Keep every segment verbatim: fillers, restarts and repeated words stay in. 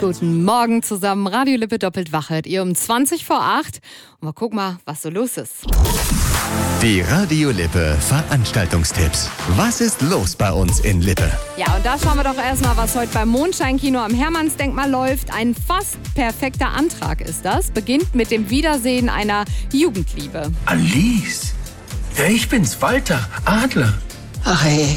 Guten Morgen zusammen. Radio Lippe doppelt wach hört ihr um zwanzig vor acht. Und mal guck mal, was so los ist. Die Radio Lippe Veranstaltungstipps. Was ist los bei uns in Lippe? Ja, und da schauen wir doch erstmal, was heute beim Mondscheinkino am Hermannsdenkmal läuft. Ein fast perfekter Antrag ist das. Beginnt mit dem Wiedersehen einer Jugendliebe. Alice? Ja, ich bin's, Walter Adler. Ach hey.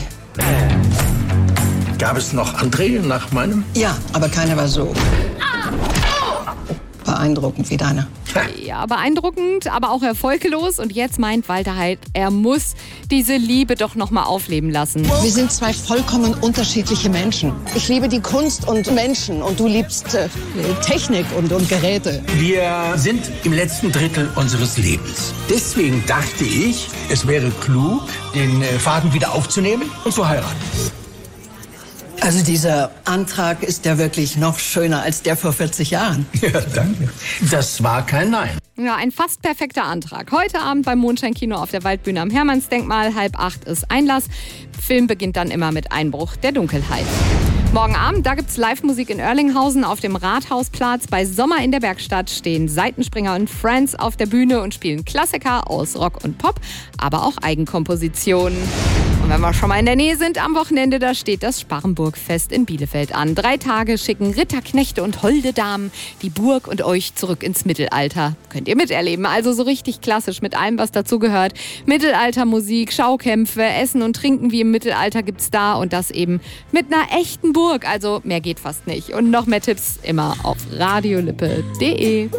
Gab es noch André nach meinem? Ja, aber keiner war so beeindruckend wie deiner. Ja, beeindruckend, aber auch erfolglos. Und jetzt meint Walter halt, er muss diese Liebe doch noch mal aufleben lassen. Wir sind zwei vollkommen unterschiedliche Menschen. Ich liebe die Kunst und Menschen und du liebst äh, Technik und, und Geräte. Wir sind im letzten Drittel unseres Lebens. Deswegen dachte ich, es wäre klug, den äh, Faden wieder aufzunehmen und zu heiraten. Also dieser Antrag ist ja wirklich noch schöner als der vor vierzig Jahren. Ja, danke. Das war kein Nein. Ja, ein fast perfekter Antrag. Heute Abend beim Mondscheinkino auf der Waldbühne am Hermannsdenkmal. Halb acht ist Einlass. Film beginnt dann immer mit Einbruch der Dunkelheit. Morgen Abend, da gibt's Live-Musik in Oerlinghausen auf dem Rathausplatz. Bei Sommer in der Werkstatt stehen Seitenspringer und Friends auf der Bühne und spielen Klassiker aus Rock und Pop, aber auch Eigenkompositionen. Und wenn wir schon mal in der Nähe sind, am Wochenende, da steht das Sparrenburgfest in Bielefeld an. Drei Tage schicken Ritterknechte und holde Damen die Burg und euch zurück ins Mittelalter. Könnt ihr miterleben, also so richtig klassisch mit allem, was dazu gehört. Mittelaltermusik, Schaukämpfe, Essen und Trinken wie im Mittelalter gibt's da und das eben mit einer echten Burg. Also mehr geht fast nicht. Und noch mehr Tipps immer auf radiolippe punkt de.